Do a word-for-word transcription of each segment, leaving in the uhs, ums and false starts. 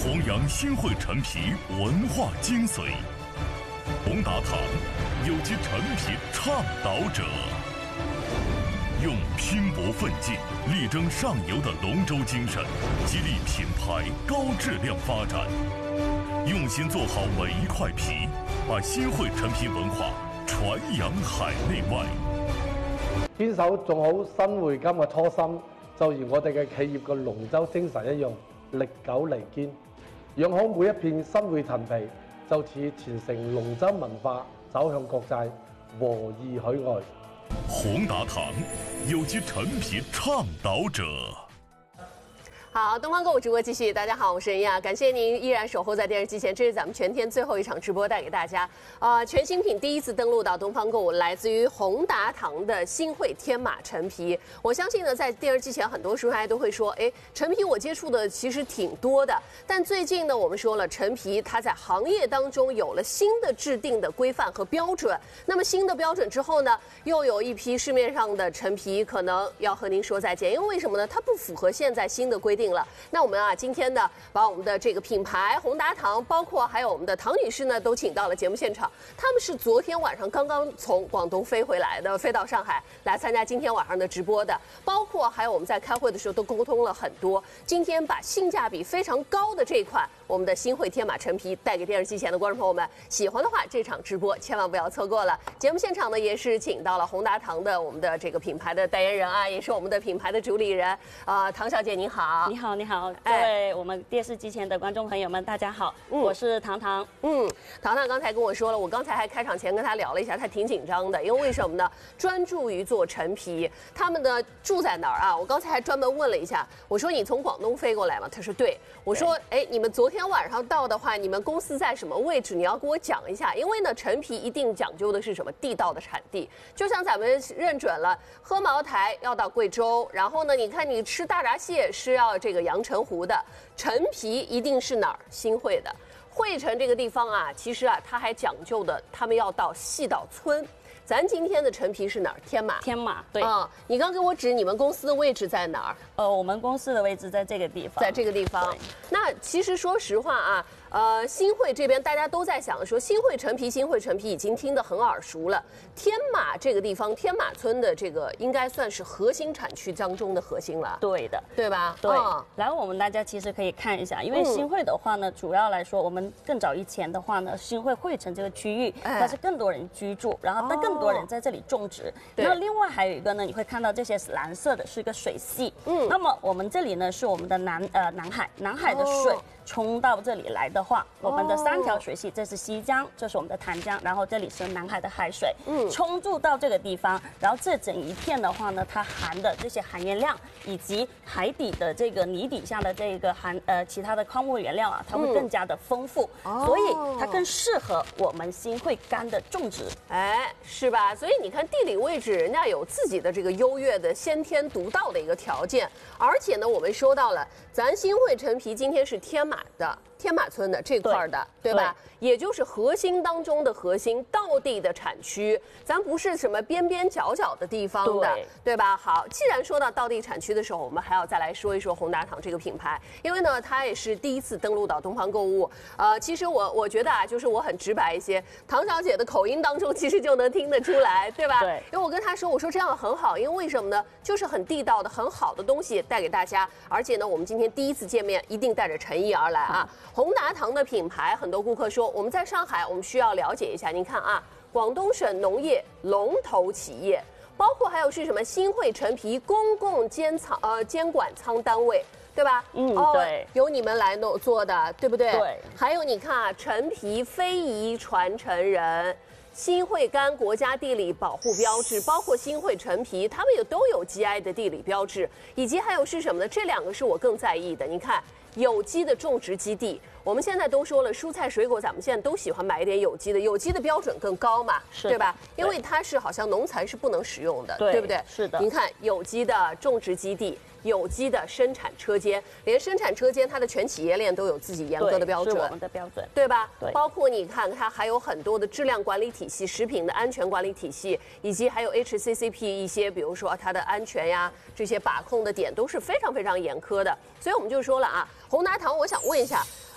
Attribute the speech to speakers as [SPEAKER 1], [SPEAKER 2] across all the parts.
[SPEAKER 1] 弘扬新会陈皮文化精髓。宏达堂，有机陈皮倡导者，用拼搏奋进、力争上游的龙舟精神，激励品牌高质量发展，用心做好每一块皮，把新会陳皮文化傳揚海內外。
[SPEAKER 2] 堅守做好新會金嘅初心，就如我哋嘅企業嘅龍舟精神一樣，歷久彌堅。養好每一片新會陳皮，就似傳承龍舟文化，走向國際，和義海外。
[SPEAKER 1] 宏達堂，有機陳皮倡導者。
[SPEAKER 3] 好，东方购物直播继续。大家好，我是任亚，感谢您依然守候在电视机前。这是咱们全天最后一场直播，带给大家。呃，全新品第一次登陆到东方购物，来自于宏达堂的新会天马陈皮。我相信呢，在电视机前很多书孩都会说，哎，陈皮我接触的其实挺多的，但最近呢，我们说了，陈皮它在行业当中有了新的制定的规范和标准。那么新的标准之后呢，又有一批市面上的陈皮可能要和您说再见，因为为什么呢？它不符合现在新的规定。定了，那我们啊，今天呢，把我们的这个品牌宏达堂，包括还有我们的唐女士呢，都请到了节目现场。他们是昨天晚上刚刚从广东飞回来的，飞到上海来参加今天晚上的直播的。包括还有我们在开会的时候都沟通了很多。今天把性价比非常高的这一款我们的新会天马陈皮带给电视机前的观众朋友们，喜欢的话，这场直播千万不要错过了。节目现场呢，也是请到了宏达堂的我们的这个品牌的代言人啊，也是我们的品牌的主理人啊、呃，唐小姐您好。
[SPEAKER 4] 你好，你好，各位我们电视机前的观众朋友们，大家好，嗯、我是糖糖。
[SPEAKER 3] 嗯，糖糖刚才跟我说了，我刚才还开场前跟他聊了一下，他挺紧张的，因为为什么呢？专注于做陈皮，他们的住在哪儿啊？我刚才还专门问了一下，我说你从广东飞过来吗？他说对。我说，哎，你们昨天晚上到的话，你们公司在什么位置？你要给我讲一下，因为呢，陈皮一定讲究的是什么？地道的产地，就像咱们认准了喝茅台要到贵州，然后呢，你看你吃大闸蟹是要这个阳澄湖的，陈皮一定是哪儿？新会的。会城这个地方啊，其实啊，它还讲究的，他们要到细岛村。咱今天的陈皮是哪儿？天马。
[SPEAKER 4] 天马，对。
[SPEAKER 3] 啊、嗯，你刚给我指你们公司的位置在哪儿？
[SPEAKER 4] 呃，我们公司的位置在这个地方。
[SPEAKER 3] 在这个地方。那其实说实话啊，呃，新会这边大家都在想说，新会陈皮，新会陈皮已经听得很耳熟了。天马这个地方，天马村的这个应该算是核心产区当中的核心了。
[SPEAKER 4] 对的，
[SPEAKER 3] 对吧？
[SPEAKER 4] 对。嗯、然后我们大家其实可以看一下，因为新会的话呢，嗯、主要来说，我们更早以前的话呢，新会会城这个区域，哎、它是更多人居住，然后但更多人在这里种植。那、哦、另外还有一个呢，你会看到这些蓝色的是一个水系。嗯。那么我们这里呢是我们的南呃南海，南海的水。哦冲到这里来的话，我们的三条水系，这是西江，这是我们的潭江，然后这里是南海的海水，嗯，冲注到这个地方，然后这整一片的话呢，它含的这些含盐量，以及海底的这个泥底下的这个含呃其他的矿物原料啊，它会更加的丰富，嗯、所以它更适合我们新会柑的种植，
[SPEAKER 3] 哎，是吧？所以你看地理位置，人家有自己的这个优越的先天独到的一个条件，而且呢，我们说到了，咱新会陈皮今天是天马的天马村的这块的， 对, 对吧？对，也就是核心当中的核心，道地的产区，咱不是什么边边角角的地方的， 对, 对吧？好，既然说到道地产区的时候，我们还要再来说一说宏达堂这个品牌，因为呢，它也是第一次登陆到东方购物。呃，其实我我觉得啊，就是我很直白一些，唐小姐的口音当中其实就能听得出来，对吧？对，因为我跟她说，我说这样很好，因为为什么呢？就是很地道的、很好的东西带给大家，而且呢，我们今天第一次见面，一定带着诚意而来啊。宏达堂的品牌，很多顾客说我们在上海，我们需要了解一下。您看啊，广东省农业龙头企业，包括还有是什么新会陈皮公共监仓呃监管仓单位，对吧？
[SPEAKER 4] 嗯，哦、对，
[SPEAKER 3] 由你们来弄做的，对不对？
[SPEAKER 4] 对。
[SPEAKER 3] 还有你看啊，陈皮非遗传承人。新会柑国家地理保护标志，包括新会陈皮，他们也都有 G I 的地理标志，以及还有是什么呢？这两个是我更在意的。你看，有机的种植基地，我们现在都说了，蔬菜水果咱们现在都喜欢买一点有机的，有机的标准更高嘛，对吧？因为它是好像农残是不能使用的， 对, 对不对？
[SPEAKER 4] 是的。
[SPEAKER 3] 您看有机的种植基地。有机的生产车间，连生产车间它的全企业链都有自己严格的标准，
[SPEAKER 4] 是我们的标准，
[SPEAKER 3] 对吧？
[SPEAKER 4] 对，
[SPEAKER 3] 包括你看它还有很多的质量管理体系、食品的安全管理体系，以及还有 H A C C P 一些，比如说它的安全呀这些把控的点都是非常非常严苛的。所以我们就说了啊，宏达堂，我想问一下。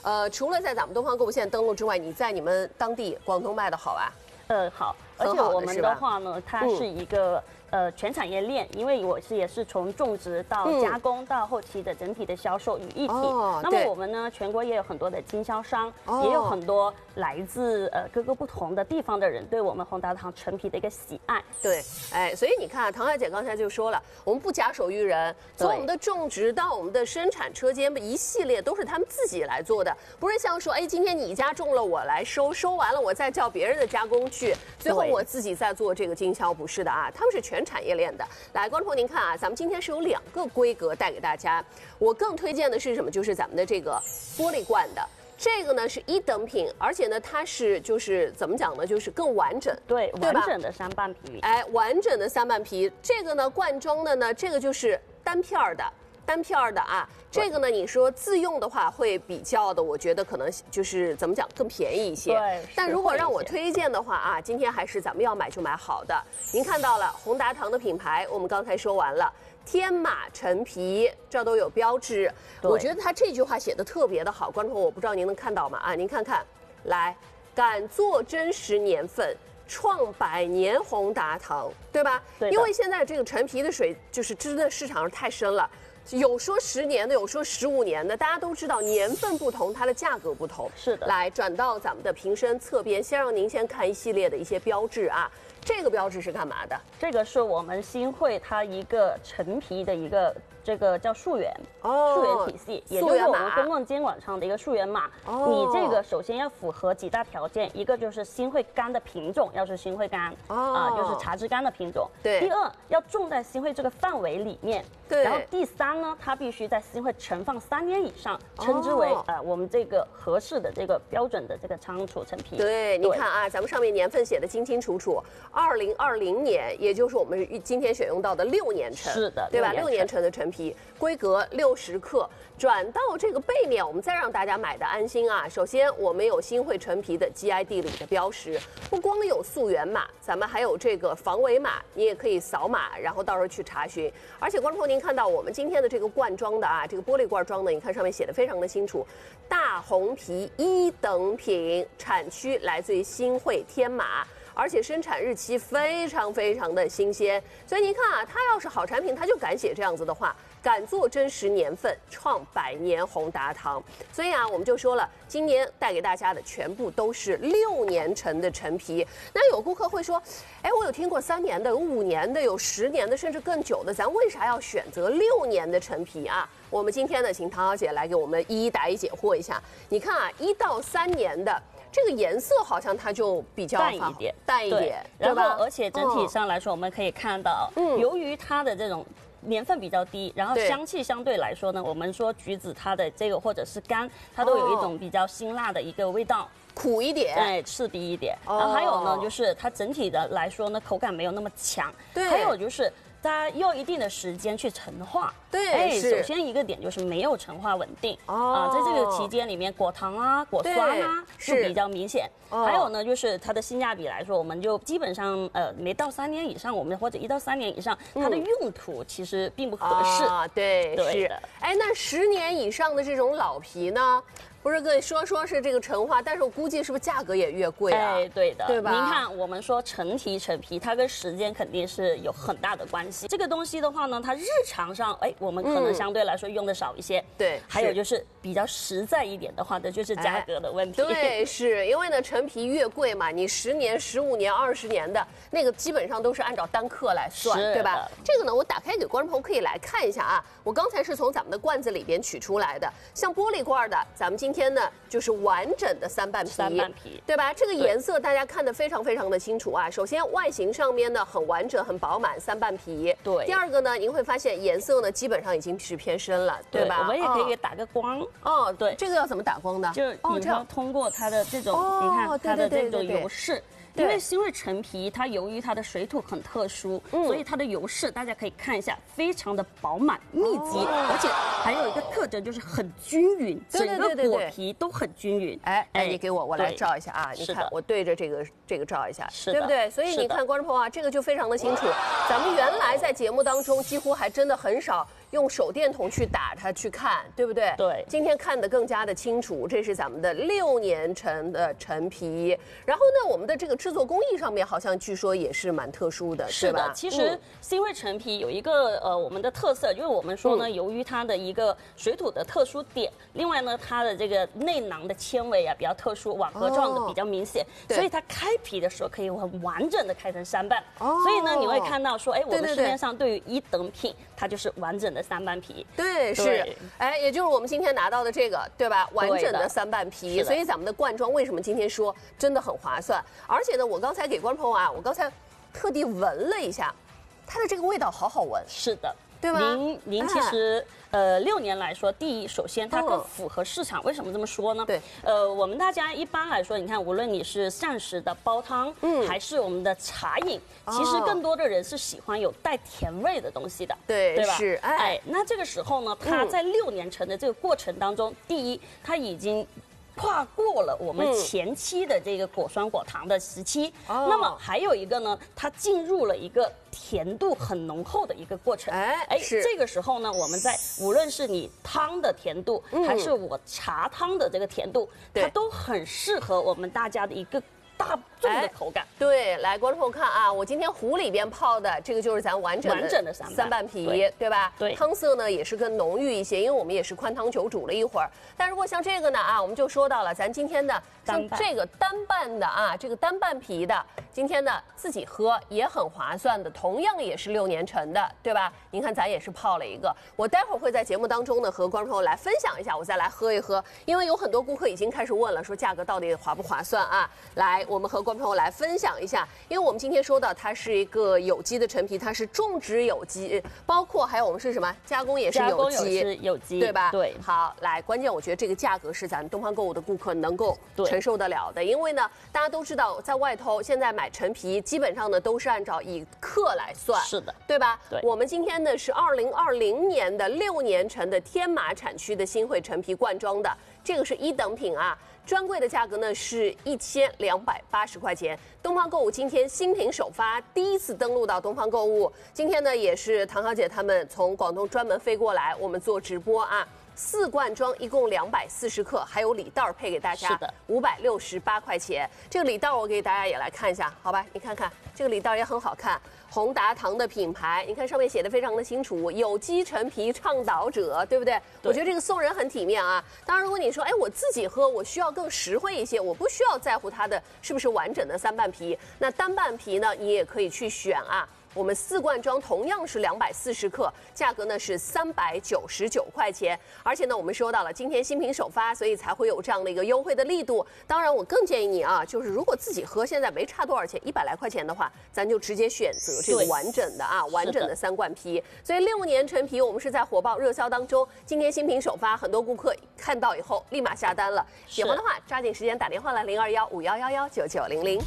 [SPEAKER 3] 呃，除了在咱们东方购物线登录之外，你在你们当地广东卖的好啊？
[SPEAKER 4] 呃，好，而且我们的话呢，它是一个。呃，全产业链，因为我是也是从种植到加工到后期的整体的销售于一体。哦、那么我们呢，全国也有很多的经销商，哦、也有很多来自呃各个不同的地方的人对我们宏达堂陈皮的一个喜爱。
[SPEAKER 3] 对，哎，所以你看，唐小姐刚才就说了，我们不假手于人，从我们的种植到我们的生产车间，一系列都是他们自己来做的，不是像说，哎，今天你家种了，我来收，收完了我再叫别人的加工去，最后我自己再做这个经销，不是的啊，他们是全产业链的。来，观众朋友您看啊，咱们今天是有两个规格带给大家，我更推荐的是什么？就是咱们的这个玻璃罐的。这个呢是一等品，而且呢它是就是怎么讲呢？就是更完整，
[SPEAKER 4] 对，完整的三瓣皮。
[SPEAKER 3] 哎，完整的三瓣皮。这个呢罐装的呢，这个就是单片儿的。单片儿的啊，这个呢，你说自用的话会比较的，我觉得可能就是怎么讲更便宜一些。
[SPEAKER 4] 对，
[SPEAKER 3] 但如果让我推荐的话啊，今天还是咱们要买就买好的。您看到了宏达堂的品牌，我们刚才说完了，天马陈皮这都有标志。我觉得他这句话写的特别的好，观众朋友我不知道您能看到吗？啊，您看看，来，敢做真实年份。创百年宏达堂，对吧？
[SPEAKER 4] 对，
[SPEAKER 3] 因为现在这个陈皮的水就是真的市场上太深了，有说十年的，有说十五年的，大家都知道年份不同，它的价格不同。
[SPEAKER 4] 是的。
[SPEAKER 3] 来转到咱们的瓶身侧边，先让您先看一系列的一些标志啊。这个标志是干嘛的？
[SPEAKER 4] 这个是我们新会它一个陈皮的一个这个叫溯源
[SPEAKER 3] 哦，
[SPEAKER 4] 溯源体系，也就是我们公共监管上的一个溯源码。哦，你这个首先要符合几大条件，一个就是新会柑的品种要是新会柑，哦，啊，就是茶枝柑的品种。
[SPEAKER 3] 对。
[SPEAKER 4] 第二，要种在新会这个范围里面。
[SPEAKER 3] 对。
[SPEAKER 4] 然后第三呢，它必须在新会存放三年以上，称之为、哦、呃我们这个合适的这个标准的这个仓储陈皮。
[SPEAKER 3] 对，你看啊，咱们上面年份写的清清楚楚。二零二零年，也就是我们今天选用到的六年陈，
[SPEAKER 4] 是的，
[SPEAKER 3] 对吧？六年陈的陈皮，规格六十克。转到这个背面，我们再让大家买的安心啊。首先，我们有新会陈皮的 G I 地理的标识，不光有溯源码，咱们还有这个防伪码，你也可以扫码，然后到时候去查询。而且，观众朋友，您看到我们今天的这个罐装的啊，这个玻璃罐装的，你看上面写的非常的清楚，大红皮一等品，产区来自于新会天马。而且生产日期非常非常的新鲜，所以您看啊，它要是好产品，它就敢写这样子的话，敢做真实年份，创百年宏达堂。所以啊，我们就说了，今年带给大家的全部都是六年陈的陈皮。那有顾客会说，哎，我有听过三年的，有五年的，有十年的，甚至更久的，咱为啥要选择六年的陈皮啊？我们今天呢，请唐小姐来给我们一一答疑解惑一下。你看啊，一到三年的。这个颜色好像它就比较
[SPEAKER 4] 淡一点，
[SPEAKER 3] 淡一点，
[SPEAKER 4] 然后而且整体上来说，我们可以看到，嗯，由于它的这种年份比较低，然后香气相对来说呢，我们说橘子它的这个或者是柑，它都有一种比较辛辣的一个味道。
[SPEAKER 3] 苦一点，
[SPEAKER 4] 对，刺鼻一点。然后还有呢，就是它整体的来说呢，口感没有那么强。
[SPEAKER 3] 对，
[SPEAKER 4] 还有就是它要一定的时间去陈化。
[SPEAKER 3] 对，
[SPEAKER 4] 哎，首先一个点就是没有陈化稳定。哦，啊，在这个期间里面，果糖啊、果酸啊就比较明显。还有呢，就是它的性价比来说，我们就基本上呃，没到三年以上，我们或者一到三年以上，它的用途其实并不合适。
[SPEAKER 3] 啊，对，是。哎，那十年以上的这种老皮呢？不是跟你说说是这个陈化，但是我估计是不是价格也越贵啊？
[SPEAKER 4] 哎，对的，
[SPEAKER 3] 对吧？
[SPEAKER 4] 您看，我们说陈皮陈皮，它跟时间肯定是有很大的关系。这个东西的话呢，它日常上，哎，我们可能相对来说用的少一些。嗯、
[SPEAKER 3] 对，
[SPEAKER 4] 还有就是比较实在一点的话，那就是价格的问题。
[SPEAKER 3] 哎、对，是因为呢，陈皮越贵嘛，你十年、十五年、二十年的那个基本上都是按照单克来算，对吧？这个呢，我打开给观众朋友可以来看一下啊。我刚才是从咱们的罐子里边取出来的，像玻璃罐的，咱们今天呢就是完整的三瓣皮，
[SPEAKER 4] 三瓣皮，
[SPEAKER 3] 对吧？这个颜色大家看得非常非常的清楚啊。首先外形上面呢很完整、很饱满，三瓣皮。
[SPEAKER 4] 对。
[SPEAKER 3] 第二个呢，您会发现颜色呢基本上已经是偏深了，对吧？
[SPEAKER 4] 我们也可以打个光。
[SPEAKER 3] 哦，对，这个要怎么打光呢？
[SPEAKER 4] 就你要通过它的这种，你看它的这种油饰。因为新会陈皮，它由于它的水土很特殊，嗯、所以它的油饰大家可以看一下，非常的饱满密集，哦、而且还有一个特征就是很均匀，整个果皮都很均匀。
[SPEAKER 3] 哎哎，你给我，我来照一下啊！你看，我对着这个这个照一下，对不对？所以你看，观众朋友啊，这个就非常的清楚。咱们原来在节目当中几乎还真的很少用手电筒去打它去看，对不对？
[SPEAKER 4] 对。
[SPEAKER 3] 今天看得更加的清楚，这是咱们的六年陈的陈皮。然后呢，我们的这个制作工艺上面好像据说也是蛮特殊的，
[SPEAKER 4] 是的。其实新会陈皮有一个呃我们的特色，就是我们说呢，由于它的一个水土的特殊点，另外呢，它的这个内囊的纤维啊比较特殊，网格状的比较明显，所以它开皮的时候可以很完整的开成三瓣。所以呢，你会看到说，哎，我们市面上对于一等品，它就是完整的三瓣皮。
[SPEAKER 3] 对，是，哎，也就是我们今天拿到的这个，对吧？完整的三瓣皮，所以咱们的罐装为什么今天说真的很划算？而且呢，我刚才给观众朋友啊，我刚才特地闻了一下，它的这个味道好好闻。
[SPEAKER 4] 是的。
[SPEAKER 3] 对吧？
[SPEAKER 4] 您您其实、哎、呃六年来说，第一，首先它更符合市场。哦、为什么这么说呢？
[SPEAKER 3] 对，
[SPEAKER 4] 呃，我们大家一般来说，你看，无论你是膳食的煲汤，嗯，还是我们的茶饮，哦、其实更多的人是喜欢有带甜味的东西的，
[SPEAKER 3] 对，
[SPEAKER 4] 对吧？
[SPEAKER 3] 是，哎，
[SPEAKER 4] 哎，那这个时候呢，它在六年陈的这个过程当中，嗯、第一，它已经跨过了我们前期的这个果酸果糖的时期，嗯、那么还有一个呢，它进入了一个甜度很浓厚的一个过程。
[SPEAKER 3] 哎，哎，
[SPEAKER 4] 是这个时候呢，我们在无论是你汤的甜度，嗯、还是我茶汤的这个甜度，它都很适合我们大家的一个大众的口感。
[SPEAKER 3] 哎、对，来，观众朋友看啊，我今天壶里边泡的这个就是咱完整的
[SPEAKER 4] 完整的三
[SPEAKER 3] 三瓣皮，
[SPEAKER 4] 对，
[SPEAKER 3] 对吧？
[SPEAKER 4] 对，
[SPEAKER 3] 汤色呢也是更浓郁一些，因为我们也是宽汤久煮了一会儿。但如果像这个呢啊，我们就说到了，咱今天的像这个单瓣的啊，这个单瓣皮的，今天呢自己喝也很划算的，同样也是六年陈的，对吧？您看咱也是泡了一个，我待会儿会在节目当中呢和观众朋友来分享一下，我再来喝一喝，因为有很多顾客已经开始问了，说价格到底划不划算啊？来，我们和观众朋友来分享一下，因为我们今天说到它是一个有机的陈皮，它是种植有机，包括还有我们是什么加工也是有机，
[SPEAKER 4] 是有机，
[SPEAKER 3] 对吧？
[SPEAKER 4] 对。
[SPEAKER 3] 好，来，关键我觉得这个价格是咱东方购物的顾客能够承受得了的，因为呢，大家都知道，在外头现在买陈皮，基本上呢都是按照以克来算，
[SPEAKER 4] 是的，
[SPEAKER 3] 对吧？
[SPEAKER 4] 对。
[SPEAKER 3] 我们今天呢是二零二零年的六年陈的天马产区的新会陈皮罐装的，这个是一等品啊。专柜的价格呢是一千两百八十块钱。东方购物今天新品首发，第一次登陆到东方购物。今天呢也是唐小姐他们从广东专门飞过来，我们做直播啊。四罐装一共两百四十克，还有礼袋配给大家，
[SPEAKER 4] 是的，
[SPEAKER 3] 五百六十八块钱。这个礼袋我给大家也来看一下，好吧？你看看这个礼袋也很好看，宏达堂的品牌，你看上面写的非常的清楚，有机陈皮倡导者，对不对？对，我觉得这个送人很体面啊。当然，如果你说，哎，我自己喝，我需要更实惠一些，我不需要在乎它的是不是完整的三瓣皮，那单瓣皮呢，你也可以去选啊。我们四罐装同样是两百四十克，价格呢是三百九十九块钱。而且呢，我们说到了今天新品首发，所以才会有这样的一个优惠的力度。当然，我更建议你啊，就是如果自己喝现在没差多少钱，一百来块钱的话，咱就直接选择这个完整的啊，完整的三罐皮。所以六年陈皮我们是在火爆热销当中，今天新品首发，很多顾客看到以后立马下单了。喜欢的话，抓紧时间打电话来零二幺五幺幺幺九九零零。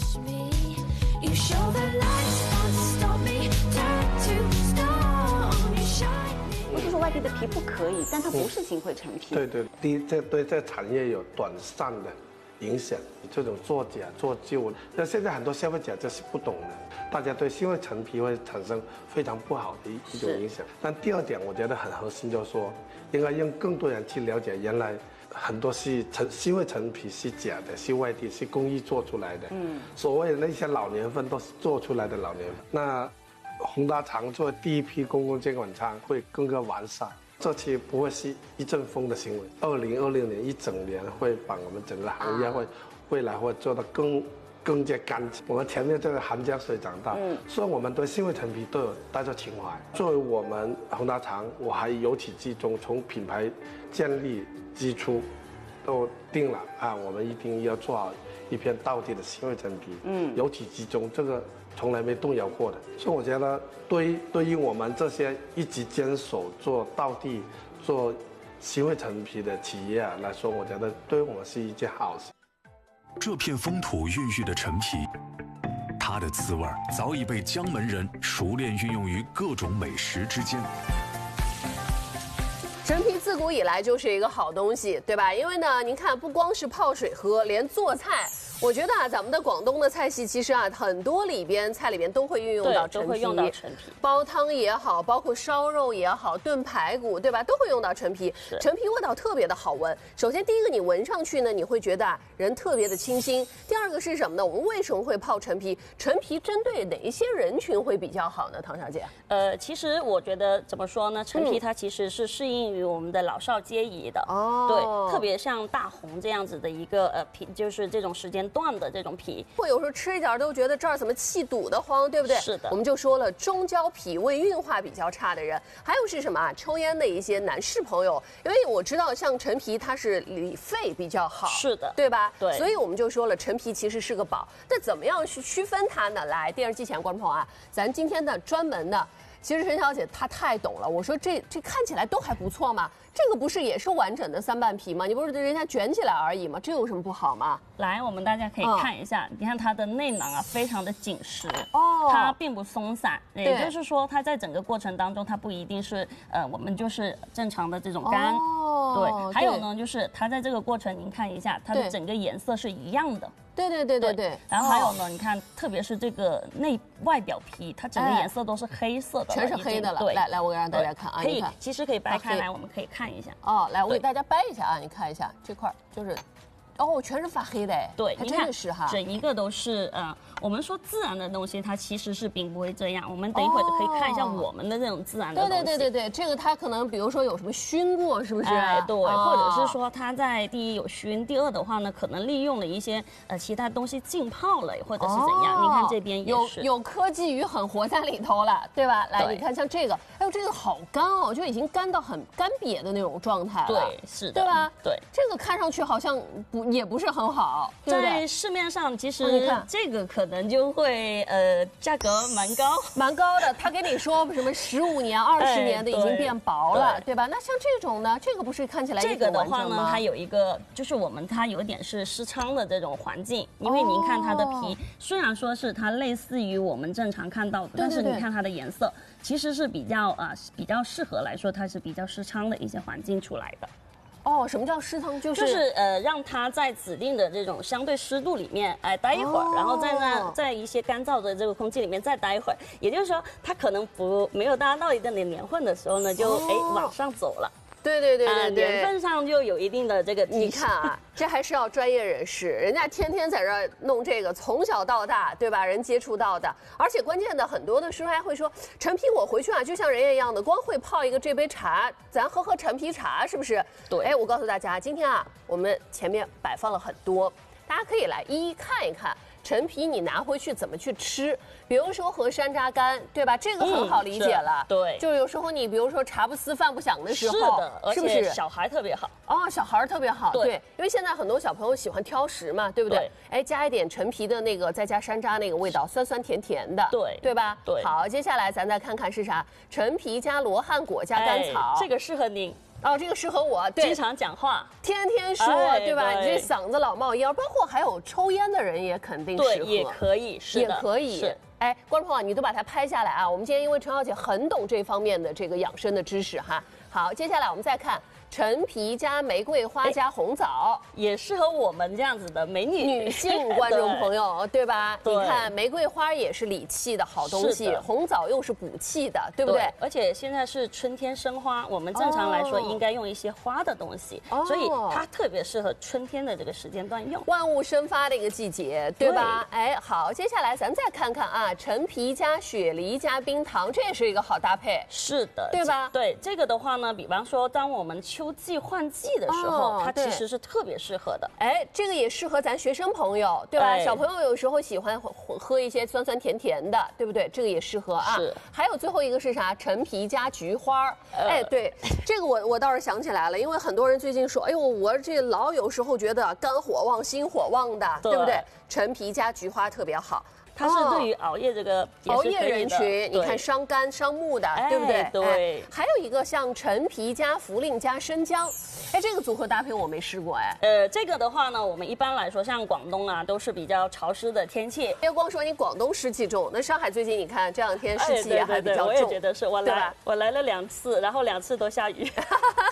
[SPEAKER 5] 不是说外地的皮不可以，但它不是新会陈皮。
[SPEAKER 2] 对对，第一，这对这产业有短暂的影响，这种作假做旧。那现在很多消费者这是不懂的，大家对新会陈皮会产生非常不好的一一种影响。但第二点，我觉得很核心，就是说应该让更多人去了解，原来很多是陈新会陈皮是假的，是外地是工艺做出来的。嗯，所谓的那些老年份都是做出来的老年份。那宏达堂作为第一批公共监管仓会更加完善，这期不会是一阵风的行为。二零二六年一整年会把我们整个行业会未来会做得更更加干净。我们前面这个含江水长大，嗯，所以我们对新会陈皮都有带着情怀。作为我们宏达堂，我还由始至终从品牌建立之初都定了啊，我们一定要做好一片道地的新会陈皮，嗯，由始至终这个从来没动摇过的。所以我觉得对于对于我们这些一直坚守做道地、做新会陈皮的企业啊来说，我觉得对我们是一件好事。
[SPEAKER 1] 这片风土孕育的陈皮，它的滋味早已被江门人熟练运用于各种美食之间。
[SPEAKER 3] 陈皮自自古以来就是一个好东西，对吧？因为呢，您看，不光是泡水喝，连做菜，我觉得啊，咱们的广东的菜系其实啊，很多里边菜里边都会运用到陈皮，
[SPEAKER 4] 都会用到陈皮，
[SPEAKER 3] 煲汤也好，包括烧肉也好，炖排骨，对吧？都会用到陈皮。陈皮味道特别的好闻。首先，第一个你闻上去呢，你会觉得啊，人特别的清新。第二个是什么呢？我们为什么会泡陈皮？陈皮针对哪一些人群会比较好呢？唐小姐？
[SPEAKER 4] 呃，其实我觉得怎么说呢？陈皮它其实是适应于我们的老少皆宜的。哦。对，特别像大红这样子的一个呃皮，就是这种时间段的这种皮，
[SPEAKER 3] 会有时候吃一点都觉得这儿怎么气堵得慌，对不对？
[SPEAKER 4] 是的。
[SPEAKER 3] 我们就说了，中焦脾胃运化比较差的人，还有是什么啊？抽烟的一些男士朋友，因为我知道像陈皮它是理肺比较好，
[SPEAKER 4] 是的，
[SPEAKER 3] 对吧？
[SPEAKER 4] 对。
[SPEAKER 3] 所以我们就说了，陈皮其实是个宝。但怎么样去区分它呢？来，电视机前观众朋友啊，咱今天的专门的。其实陈小姐她太懂了，我说这这看起来都还不错嘛，这个不是也是完整的三瓣皮吗？你不是人家卷起来而已吗？这有什么不好吗？
[SPEAKER 4] 来，我们大家可以看一下，嗯、你看它的内囊啊，非常的紧实，哦，它并不松散，也就是说它在整个过程当中，它不一定是呃我们就是正常的这种干，哦、对，还有呢就是它在这个过程您看一下，它的整个颜色是一样的。
[SPEAKER 3] 对对对对对，
[SPEAKER 4] 然后还有呢，你看，特别是这个内外表皮，它整个颜色都是黑色的，
[SPEAKER 3] 全是黑的了。
[SPEAKER 4] 对，
[SPEAKER 3] 来来，我给让大家看啊，
[SPEAKER 4] 可以，其实可以掰开来，我们可以看一下。
[SPEAKER 3] 哦，来，我给大家掰一下啊，你看一下这块就是。哦，全是发黑的哎，
[SPEAKER 4] 对，
[SPEAKER 3] 还真的是哈，
[SPEAKER 4] 整一个都是呃，我们说自然的东西，它其实是并不会这样。我们等一会儿可以看一下我们的这种自然的东西。
[SPEAKER 3] 对对对对对，这个它可能比如说有什么熏过，是不是？
[SPEAKER 4] 哎，对，或者是说它在第一有熏，第二的话呢，可能利用了一些呃其他东西浸泡了，或者是怎样？你看这边
[SPEAKER 3] 有有科技与狠活在里头了，对吧？来，你看像这个，哎呦，这个好干哦，就已经干到很干瘪的那种状态了。
[SPEAKER 4] 对，是的，
[SPEAKER 3] 对吧？
[SPEAKER 4] 对，
[SPEAKER 3] 这个看上去好像不也不是很好。
[SPEAKER 4] 在市面上，其实这个可能就会呃价格蛮高，
[SPEAKER 3] 蛮高的。他给你说什么十五年、二十年的已经变薄了，对吧？那像这种呢，这个不是看起来
[SPEAKER 4] 这个的话呢，它有一个就是我们它有点是湿仓的这种环境，因为您看它的皮，虽然说是它类似于我们正常看到的，但是你看它的颜色其实是比较啊比较适合来说，它是比较湿仓的一些环境出来的。
[SPEAKER 3] 哦，什么叫湿仓？就是
[SPEAKER 4] 就是呃，让它在指定的这种相对湿度里面，哎，待一会儿，哦、然后在那在一些干燥的这个空气里面再待一会儿。也就是说，它可能不没有达到一定的年份的时候呢，就哎、哦、往上走了。
[SPEAKER 3] 对对对对对，
[SPEAKER 4] 年份上就有一定的这个。
[SPEAKER 3] 你看啊，这还是要专业人士，人家天天在这儿弄这个，从小到大，对吧？人接触到的，而且关键的很多的师傅还会说，陈皮我回去啊，就像人家一样的，光会泡一个这杯茶，咱喝喝陈皮茶，是不是？
[SPEAKER 4] 对。
[SPEAKER 3] 哎，我告诉大家，今天啊，我们前面摆放了很多，大家可以来一一看一看。陈皮你拿回去怎么去吃？比如说和山楂干，对吧？这个很好理解了。
[SPEAKER 4] 嗯、对，
[SPEAKER 3] 就有时候你比如说茶不思饭不想的时候，
[SPEAKER 4] 是的，
[SPEAKER 3] 是不是
[SPEAKER 4] 小孩特别好？
[SPEAKER 3] 哦，小孩特别好。
[SPEAKER 4] 对，
[SPEAKER 3] 对，因为现在很多小朋友喜欢挑食嘛，对不对？
[SPEAKER 4] 对。
[SPEAKER 3] 哎，加一点陈皮的那个，再加山楂那个味道，酸酸甜甜的。
[SPEAKER 4] 对，
[SPEAKER 3] 对吧？
[SPEAKER 4] 对。
[SPEAKER 3] 好，接下来咱再看看是啥？陈皮加罗汉果加甘草，
[SPEAKER 4] 哎、这个适合您。
[SPEAKER 3] 哦，这个适合我，对，
[SPEAKER 4] 经常讲话，
[SPEAKER 3] 天天说，哎、对吧？对，你这嗓子老冒烟，包括还有抽烟的人也肯定适合，
[SPEAKER 4] 对，也可以，是
[SPEAKER 3] 也可以。
[SPEAKER 4] 是，
[SPEAKER 3] 哎，观众朋友，你都把它拍下来啊！我们今天因为陈小姐很懂这方面的这个养生的知识哈。好，接下来我们再看。陈皮加玫瑰花加红枣，
[SPEAKER 4] 也适合我们这样子的美女
[SPEAKER 3] 女性观众朋友，对吧？
[SPEAKER 4] 对，
[SPEAKER 3] 你看玫瑰花也是理气的好东西，红枣又是补气的，对不对？
[SPEAKER 4] 对，而且现在是春天生花，我们正常来说应该用一些花的东西，哦、所以它特别适合春天的这个时间段用。
[SPEAKER 3] 万物生发的一个季节，对吧？对哎，好，接下来咱再看看啊，陈皮加雪梨加冰糖，这也是一个好搭配。
[SPEAKER 4] 是的，
[SPEAKER 3] 对吧？
[SPEAKER 4] 对，这个的话呢，比方说当我们秋季换季的时候，哦、它其实是特别适合的。
[SPEAKER 3] 哎，这个也适合咱学生朋友，对吧？哎、小朋友有时候喜欢喝一些酸酸甜甜的，对不对？这个也适合啊。
[SPEAKER 4] 是。
[SPEAKER 3] 还有最后一个是啥？陈皮加菊花。呃、哎，对，这个我我倒是想起来了，因为很多人最近说，哎呦，我这老有时候觉得肝火旺、心火旺的，对, 对不对？陈皮加菊花特别好。
[SPEAKER 4] 它是对于熬夜这个
[SPEAKER 3] 熬夜人群，你看伤肝伤目的，对不对？
[SPEAKER 4] 对。
[SPEAKER 3] 还有一个像陈皮加茯苓加生姜，哎，这个组合搭配我没试过哎。
[SPEAKER 4] 呃，这个的话呢，我们一般来说，像广东啊，都是比较潮湿的天气。
[SPEAKER 3] 别光说你广东湿气重，那上海最近你看这两天湿气也还比较重。
[SPEAKER 4] 我也觉得是，我来我来了两次，然后两次都下雨。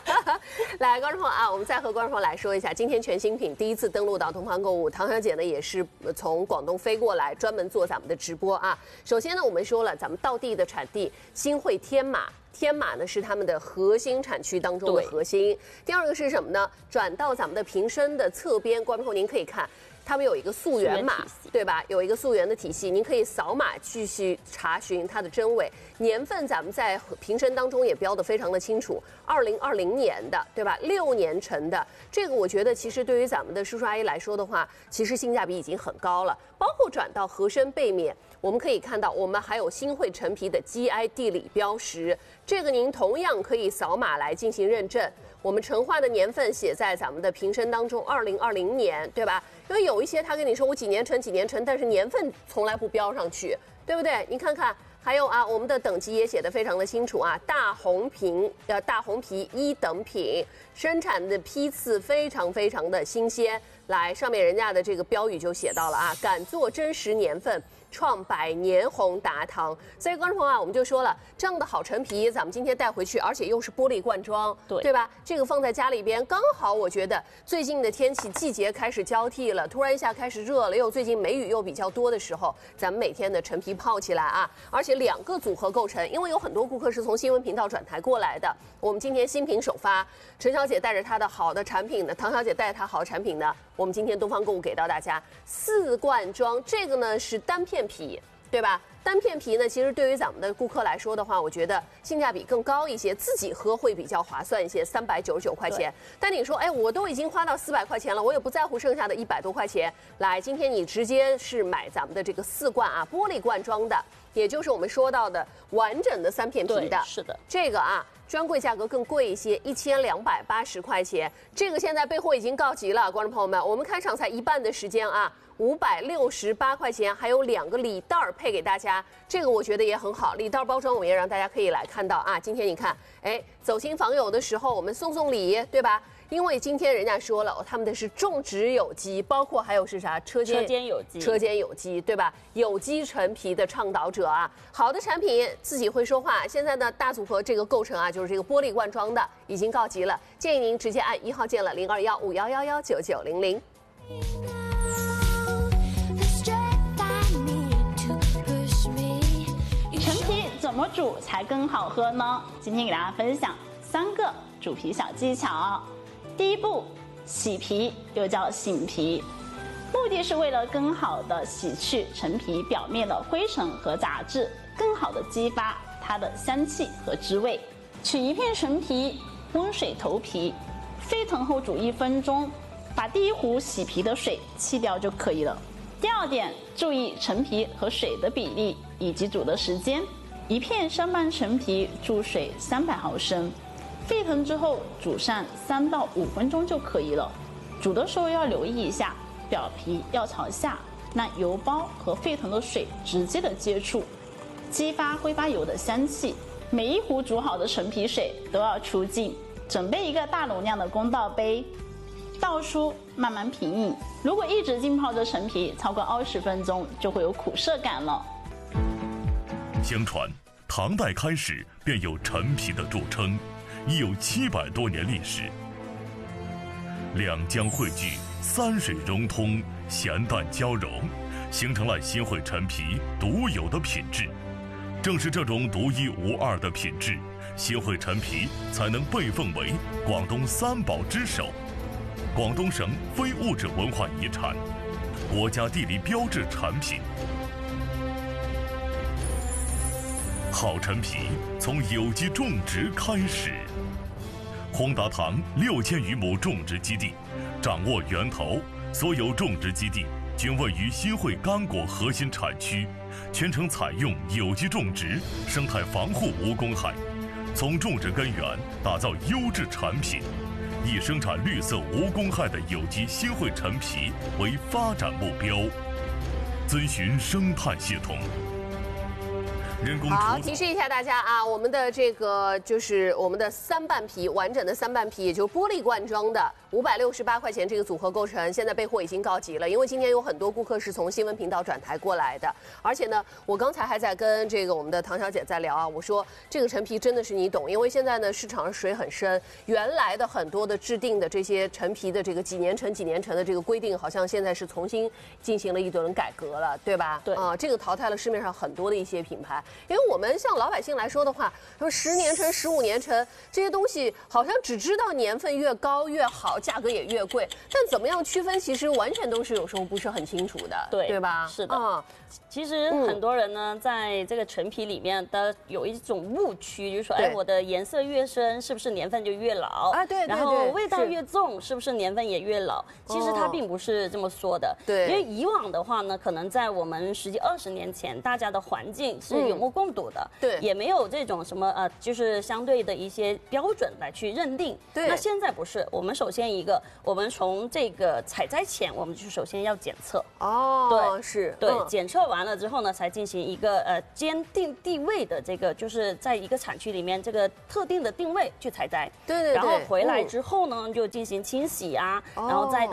[SPEAKER 3] 来，观众朋友啊，我们再和观众朋友来说一下，今天全新品第一次登陆到东方购物，唐小姐呢也是从广东飞过来，专门做咱们的直播啊。首先呢，我们说了，咱们道地的产地新会天马。天马呢是他们的核心产区当中的核心。第二个是什么呢？转到咱们的瓶身的侧边，观众朋友您可以看。他们有一个溯源码，对吧？有一个溯源的体系，您可以扫码继续查询它的真伪。年份咱们在瓶身当中也标得非常的清楚，二零二零年的，对吧？六年陈的，这个我觉得其实对于咱们的叔叔阿姨来说的话，其实性价比已经很高了。包括转到盒身背面，我们可以看到，我们还有新会陈皮的 G I 地理标识，这个您同样可以扫码来进行认证。我们陈化的年份写在咱们的瓶身当中，二零二零年，对吧？因为有一些他跟你说我几年陈几年陈，但是年份从来不标上去，对不对？你看看，还有啊，我们的等级也写得非常的清楚啊，大红瓶呃大红皮一等品，生产的批次非常非常的新鲜。来，上面人家的这个标语就写到了啊，敢做真实年份。创百年红达堂，所以观众朋友啊，我们就说了，这样的好陈皮，咱们今天带回去，而且又是玻璃罐装，
[SPEAKER 4] 对
[SPEAKER 3] 对吧？这个放在家里边，刚好我觉得最近的天气季节开始交替了，突然一下开始热了，又最近梅雨又比较多的时候，咱们每天的陈皮泡起来啊，而且两个组合构成，因为有很多顾客是从新闻频道转台过来的，我们今天新品首发，陈小姐带着她的好的产品呢，唐小姐带着她好的产品呢，我们今天东方购物给到大家四罐装，这个呢是单片皮，对吧？单片皮呢，其实对于咱们的顾客来说的话，我觉得性价比更高一些，自己喝会比较划算一些，三百九十九块钱。但你说，哎，我都已经花到四百块钱了，我也不在乎剩下的一百多块钱。来，今天你直接是买咱们的这个四罐啊，玻璃罐装的，也就是我们说到的完整的三片皮的。
[SPEAKER 4] 是的，
[SPEAKER 3] 这个啊。专柜价格更贵一些，一千两百八十块钱。这个现在备货已经告急了，观众朋友们，我们开场才一半的时间啊，五百六十八块钱，还有两个礼袋配给大家，这个我觉得也很好。礼袋包装我们也让大家可以来看到啊。今天你看，哎，走亲访友的时候我们送送礼，对吧？因为今天人家说了，他们的是种植有机，包括还有是啥车间
[SPEAKER 4] 车间有机，
[SPEAKER 3] 车间有机，对吧？有机陈皮的倡导者啊，好的产品自己会说话。现在呢，大组合这个构成啊，就是这个玻璃罐装的，已经告急了，建议您直接按一号键了，零二幺五幺幺幺九九零零。
[SPEAKER 6] 陈皮怎么煮才更好喝呢？今天给大家分享三个煮皮小技巧。第一步，洗皮，又叫醒皮，目的是为了更好的洗去陈皮表面的灰尘和杂质，更好的激发它的香气和滋味。取一片陈皮，温水投皮，沸腾后煮一分钟，把第一壶洗皮的水弃掉就可以了。第二点，注意陈皮和水的比例以及煮的时间。一片生拌陈皮注水三百毫升。沸腾之后煮上三到五分钟就可以了。煮的时候要留意一下，表皮要朝下，让油包和沸腾的水直接的接触，激发挥发油的香气。每一壶煮好的陈皮水都要出净，准备一个大容量的公道杯，倒出慢慢品饮。如果一直浸泡着陈皮超过二十分钟，就会有苦涩感了。
[SPEAKER 1] 相传，唐代开始便有陈皮的著称，已有七百多年历史。两江汇聚，三水融通，咸淡交融，形成了新会陈皮独有的品质。正是这种独一无二的品质，新会陈皮才能被奉为广东三宝之首，广东省非物质文化遗产，国家地理标志产品。好陈皮从有机种植开始。宏达堂六千余亩种植基地，掌握源头，所有种植基地均位于新会干果核心产区，全程采用有机种植，生态防护无公害，从种植根源打造优质产品，以生产绿色无公害的有机新会陈皮为发展目标，遵循生态系统。 人工
[SPEAKER 3] 好，
[SPEAKER 1] 除草。
[SPEAKER 3] 提示一下大家啊，我们的这个就是我们的三半皮，完整的三半皮，也就是玻璃罐装的，五百六十八块钱这个组合构成，现在备货已经告急了，因为今天有很多顾客是从新闻频道转台过来的，而且呢，我刚才还在跟这个我们的唐小姐在聊啊，我说这个陈皮真的是你懂，因为现在呢市场上水很深，原来的很多的制定的这些陈皮的这个几年陈几年陈的这个规定，好像现在是重新进行了一轮改革了，对吧？
[SPEAKER 4] 对
[SPEAKER 3] 啊，这个淘汰了市面上很多的一些品牌，因为我们像老百姓来说的话，说十年陈、十五年陈这些东西，好像只知道年份越高越好，价格也越贵，但怎么样区分，其实完全都是有时候不是很清楚的，
[SPEAKER 4] 对
[SPEAKER 3] 对吧？
[SPEAKER 4] 是的。
[SPEAKER 3] 啊，
[SPEAKER 4] 其实很多人呢，在这个陈皮里面的有一种误区，就是说，
[SPEAKER 3] 对
[SPEAKER 4] 哎，我的颜色越深，是不是年份就越老？
[SPEAKER 3] 啊对对
[SPEAKER 4] 然后
[SPEAKER 3] 对
[SPEAKER 4] 味道
[SPEAKER 3] 是
[SPEAKER 4] 越重，是不是年份也越老？其实它
[SPEAKER 3] 哦
[SPEAKER 4] 并不是这么说的。
[SPEAKER 3] 对
[SPEAKER 4] 因为以往的话呢，可能在我们十几二十年前，大家的环境是有目共睹的，
[SPEAKER 3] 嗯对
[SPEAKER 4] 也没有这种什么呃，就是相对的一些标准来去认定。
[SPEAKER 3] 对
[SPEAKER 4] 那现在不是，我们首先一个，我们从这个采摘前，我们就首先要检测。
[SPEAKER 3] 哦，
[SPEAKER 4] 对
[SPEAKER 3] 是，
[SPEAKER 4] 对，
[SPEAKER 3] 嗯
[SPEAKER 4] 检测完了之后呢，才进行一个呃坚定地位的这个，就是在一个产区里面这个特定的定位去采摘。
[SPEAKER 3] 对对对
[SPEAKER 4] 然后回来
[SPEAKER 3] 嗯
[SPEAKER 4] 之后呢，就进行清洗啊，
[SPEAKER 3] 哦
[SPEAKER 4] 然后再